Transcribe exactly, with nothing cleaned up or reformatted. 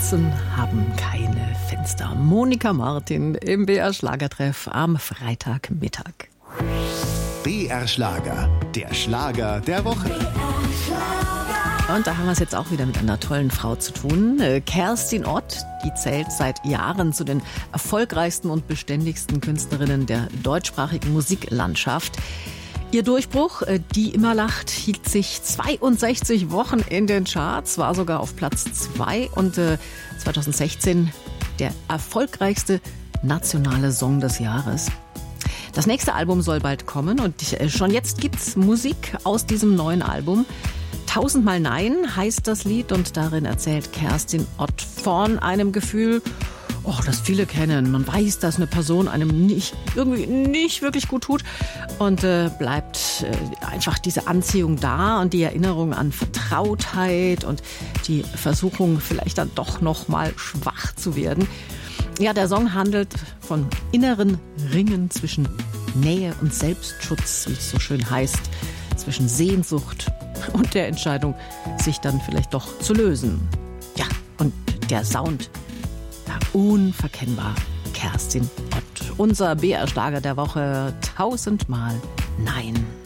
Herzen haben keine Fenster. Monika Martin im B R Schlagertreff am Freitagmittag. B R Schlager, der Schlager der Woche. Und da haben wir es jetzt auch wieder mit einer tollen Frau zu tun. Kerstin Ott, die zählt seit Jahren zu den erfolgreichsten und beständigsten Künstlerinnen der deutschsprachigen Musiklandschaft. Ihr Durchbruch, Die immer lacht, hielt sich zweiundsechzig Wochen in den Charts, war sogar auf Platz zwei und äh, zwanzig sechzehn der erfolgreichste nationale Song des Jahres. Das nächste Album soll bald kommen und schon jetzt gibt's Musik aus diesem neuen Album. Tausendmal Nein heißt das Lied und darin erzählt Kerstin Ott von einem Gefühl, oh, das viele kennen. Man weiß, dass eine Person einem nicht, irgendwie nicht wirklich gut tut und äh, bleibt äh, einfach diese Anziehung da und die Erinnerung an Vertrautheit und die Versuchung, vielleicht dann doch noch mal schwach zu werden. Ja, der Song handelt von inneren Ringen zwischen Nähe und Selbstschutz, wie es so schön heißt, zwischen Sehnsucht und der Entscheidung, sich dann vielleicht doch zu lösen. Ja, und der Sound, ja, unverkennbar. Kerstin Ott, unser B R-Schlager der Woche, tausendmal Nein.